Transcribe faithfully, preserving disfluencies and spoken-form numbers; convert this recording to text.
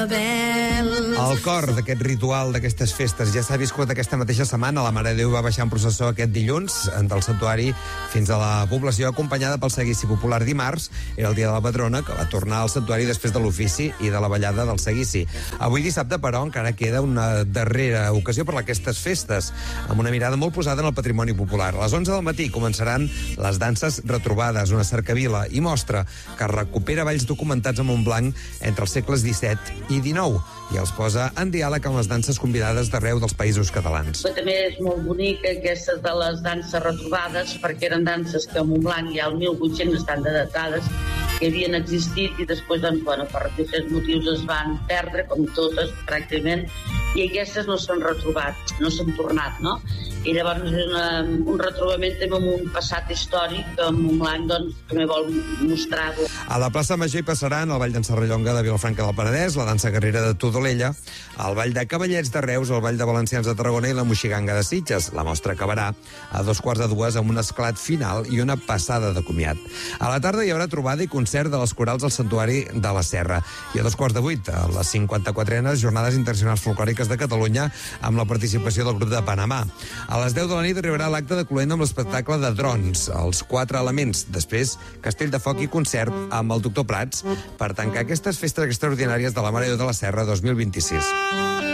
El cor d'aquest ritual, d'aquestes festes, ja s'ha viscut aquesta mateixa setmana. La Mare de Déu va baixar en processó aquest dilluns del santuari fins a la població, acompanyada pel seguici popular. Dimarts era el dia de la patrona, que va tornar al santuari després de l'ofici i de la ballada del seguici. Avui dissabte, però, encara queda una darrera ocasió per aquestes festes, amb una mirada molt posada en el patrimoni popular. A les onze del matí començaran les danses retrobades, una cercavila i mostra que recupera balls documentats a Montblanc entre els segles disset i dinou i els posa en diàleg amb les danses convidades d'arreu dels països catalans. També és molt bonic aquestes de les danses retrobades, perquè eren danses que a Montblanc ja al mil vuit-cents estan datades, que havien existit i després, doncs, bueno, per diferents motius es van perdre, com totes, pràcticament, i aquestes no s'han retrobat, no s'han tornat, no? I llavors és una, un retrobament també amb un passat històric que Montblanc, doncs, també vol mostrar-ho. A la plaça Major hi passaran el Ball d'en Serrallonga de Vilafranca del Penedès, la dansa guerrera de Todolella, el Ball de Cavallets de Reus, el Ball de Valencians de Tarragona i la Moixiganga de Sitges. La mostra acabarà a dos quarts de dues amb un esclat final i una passada de comiat. A la tarda hi haurà trobada i concert de les corals al Santuari de la Serra. I a dos quarts de vuit, a les cinquanta-quatrenes Jornades Internacionals Folclòriques de Catalunya amb la participació del grup de Panamà. A les deu de la nit arribarà l'acte de Cluent amb l'espectacle de drons, els quatre elements. Després, castell de foc i concert amb el doctor Prats per tancar aquestes festes extraordinàries de la Mare de Déu de la Serra dos mil vint-i-sis.